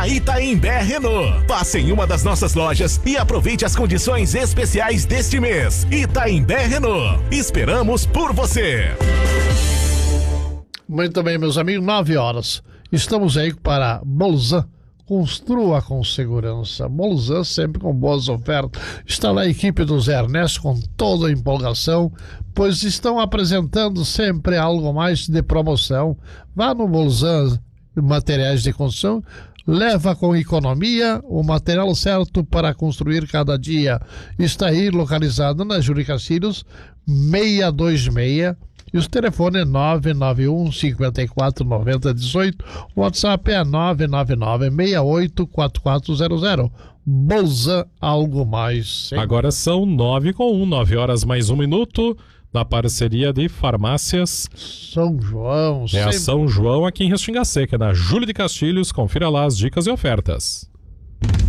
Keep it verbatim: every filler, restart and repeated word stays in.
Itaimbé Renault. Passe em uma das nossas lojas e aproveite as condições especiais deste mês. Itaimbé Renault. Esperamos por você. Muito bem, meus amigos, nove horas. Estamos aí para Bolzan. Construa com segurança. Bolzan sempre com boas ofertas. Está lá a equipe do Zé Ernesto com toda a empolgação, pois estão apresentando sempre algo mais de promoção. Vá no Bolzan Materiais de Construção. Leva com economia o material certo para construir cada dia. Está aí localizado na Júlio Castilhos seiscentos e vinte e seis. E o telefone é nove nove um, cinco quatro, nove zero um oito. O WhatsApp é nove nove nove, seis oito quatro quatro zero zero. Bolzan, algo mais. Sempre. Agora são nove com um, nove horas mais um minuto. Na parceria de Farmácias São João. É sempre. a São João aqui em Restinga Seca, na Júlio de Castilhos. Confira lá as dicas e ofertas.